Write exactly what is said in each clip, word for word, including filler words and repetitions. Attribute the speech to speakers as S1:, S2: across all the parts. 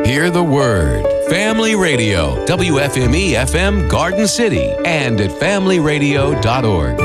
S1: Hear the word. Family Radio, W F M E F M Garden City, and at family radio dot org.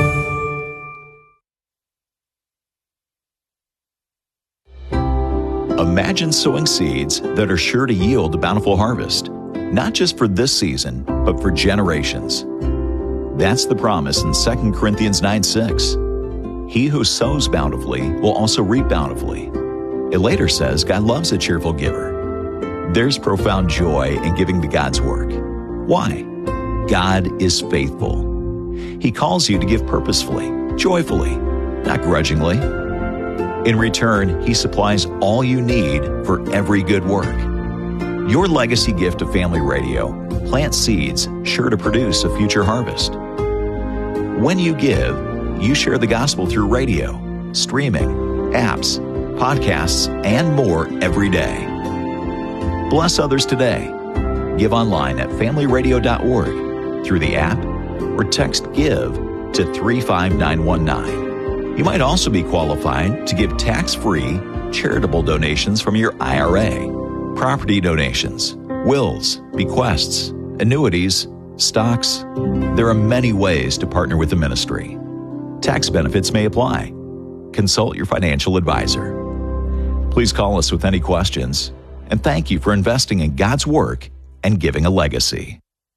S2: Imagine sowing seeds that are sure to yield a bountiful harvest, not just for this season, but for generations. That's the promise in Second Corinthians nine six. He who sows bountifully will also reap bountifully. It later says God loves a cheerful giver. There's profound joy in giving to God's work. Why? God is faithful. He calls you to give purposefully, joyfully, not grudgingly. In return, He supplies all you need for every good work. Your legacy gift to Family Radio plants seeds sure to produce a future harvest. When you give, you share the gospel through radio, streaming, apps, podcasts, and more every day. Bless others today. Give online at family radio dot org, through the app, or text GIVE to three five nine one nine. You might also be qualified to give tax-free charitable donations from your I R A, property donations, wills, bequests, annuities, stocks. There are many ways to partner with the ministry. Tax benefits may apply. Consult your financial advisor. Please call us with any questions, and thank you for investing in God's work and giving a legacy.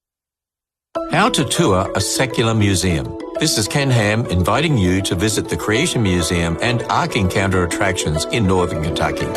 S3: How to tour a secular museum. This is Ken Ham inviting you to visit the Creation Museum and Ark Encounter attractions in Northern Kentucky.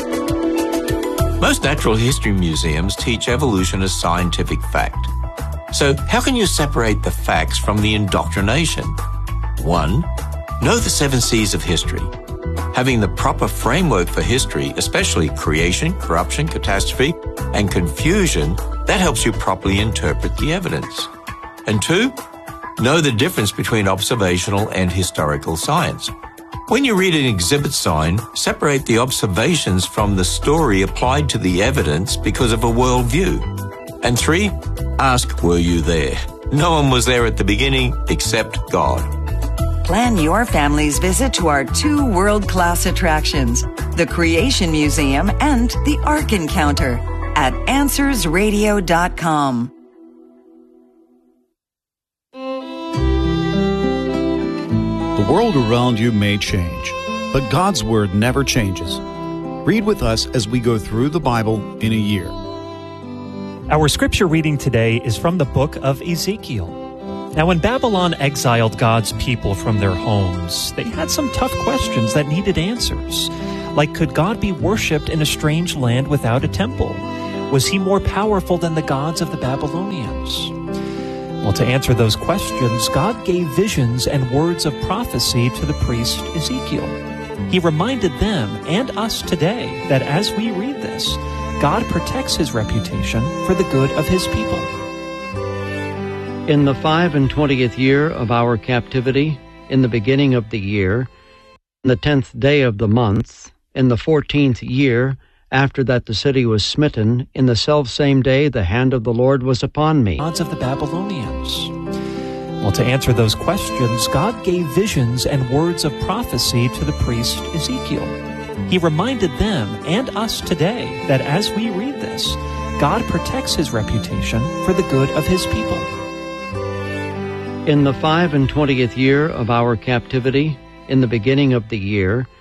S3: Most natural history museums teach evolution as scientific fact. So how can you separate the facts from the indoctrination? One, know the seven C's of history. Having the proper framework for history, especially creation, corruption, catastrophe, and confusion, that helps you properly interpret the evidence. And two, know the difference between observational and historical science. When you read an exhibit sign, separate the observations from the story applied to the evidence because of a worldview. And three, ask, were you there? No one was there at the beginning except God.
S4: Plan your family's visit to our two world-class attractions, the Creation Museum and the Ark Encounter, at answers radio dot com.
S5: The world around you may change, but God's Word never changes. Read with us as we go through the Bible in a year.
S6: Our scripture reading today is from the book of Ezekiel. Now, when Babylon exiled God's people from their homes, they had some tough questions that needed answers. Like, could God be worshipped in a strange land without a temple? Was He more powerful than the gods of the Babylonians? Well, to answer those questions, God gave visions and words of prophecy to the priest Ezekiel. He reminded them and us today that as we read this, God protects His reputation for the good of His people.
S7: In the five and twentieth year of our captivity, in the beginning of the year, in the tenth day of the month, in the fourteenth year, after that the city was smitten, in the selfsame day the hand of the Lord was upon me.
S6: Gods of the Babylonians. Well, to answer those questions, God gave visions and words of prophecy to the priest Ezekiel. He reminded them and us today that as we read this, God protects His reputation for the good of His people.
S7: In the five and twentieth year of our captivity, in the beginning of the year,